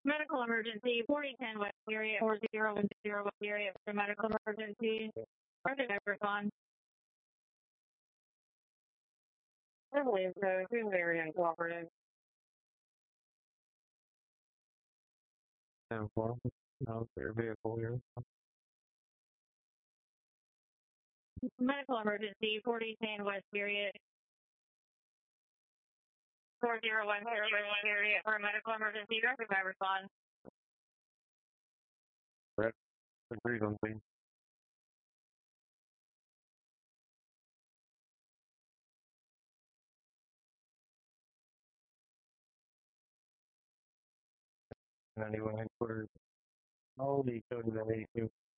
Medical emergency, 4010 West area, 4010 West area for medical emergency. Roger, respond. I believe so. Seems very uncooperative. 10-4. No, their vehicle here. Medical emergency, 4010 West area. 401 West area for medical emergency. Roger, respond. Brett, agreed on thing. Headquarters. All the codes at 82.